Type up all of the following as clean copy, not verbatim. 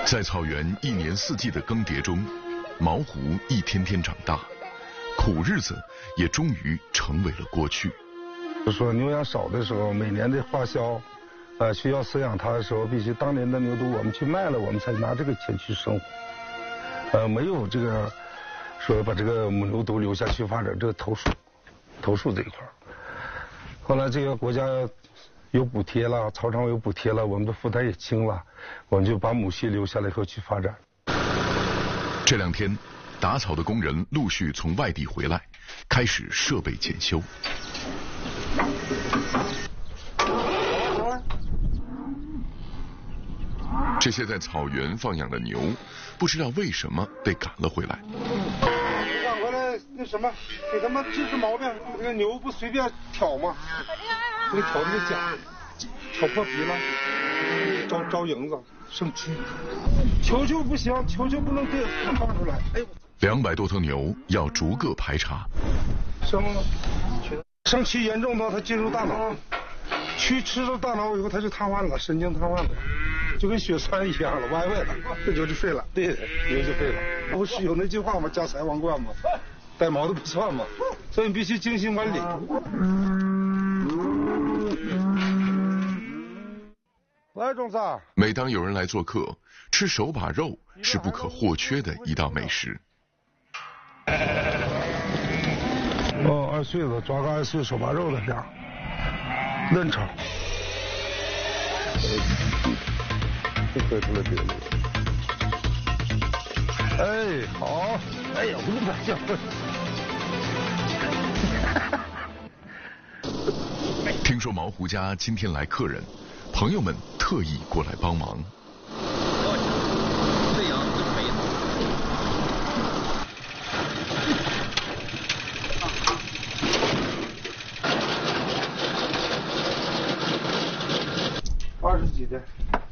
在草原一年四季的更迭中，毛胡一天天长大，苦日子也终于成为了过去。 就说牛羊少的时候，每年的花销，需要饲养它的时候，必须当年的牛犊我们去卖了，我们才拿这个钱去生活。没有这个说把这个母牛犊留下去发展这个头数这一块。后来这个国家有补贴了，草场有补贴了，我们的负担也轻了，我们就把母系留下来以后去发展。 这两天，打草的工人陆续从外地回来，开始设备检修。这些在草原放养的牛，不知道为什么被赶了回来。 赶回来那什么，给他们治治毛病。这个牛不随便挑吗？这个挑这个甲，挑破皮了，招蝇子，生蛆。球不行，球不能给它放出来。哎呦 ，200多头牛要逐个排查。 生蛆严重到它进入大脑，蛆吃了大脑以后，它就瘫痪了，神经瘫痪了。就跟血栓一样了，歪了，这牛就废了。对，牛就废了。不是有那句话吗？家财万贯吗？带毛的不算嘛。所以你必须精心管理。来，种子。 每当有人来做客，吃手把肉是不可或缺的一道美食。 2穗子，抓个2穗手把肉的这样，嫩炒。喝出来别的。哎，好，哎呀，不用再叫。 听说毛胡家今天来客人，朋友们特意过来帮忙。 20几天。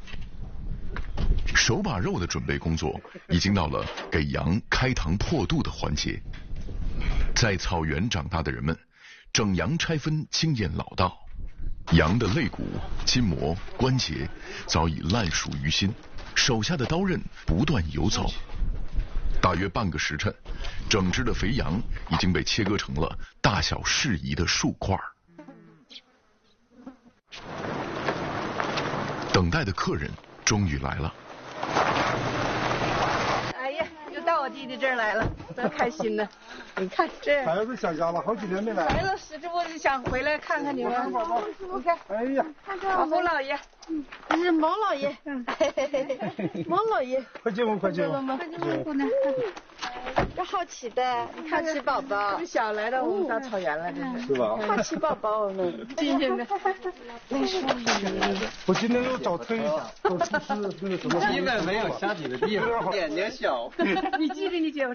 手把肉的准备工作已经到了给羊开膛破肚的环节。在草原长大的人们，整羊拆分经验老道，羊的肋骨、筋膜、关节早已烂熟于心，手下的刀刃不断游走。大约半个时辰，整只的肥羊已经被切割成了大小适宜的数块。等待的客人终于来了。 哎呀，又到我弟弟这儿来了，多开心呢！你看这孩子想家了，好几年没来。 来了，这不是想回来看看你们？你看， 哎呀， 老胡老爷， 这是毛老爷，毛老爷， 快进屋，快进屋， 快进屋，姑娘。这好奇的，好奇宝宝， 从小来到我们大草原了，这是。 是吧？ 好奇宝宝呢， 新鲜的。 我今天又找特意找厨师那个什么。 基本没有下底的地方，眼睛小。 你记着你姐夫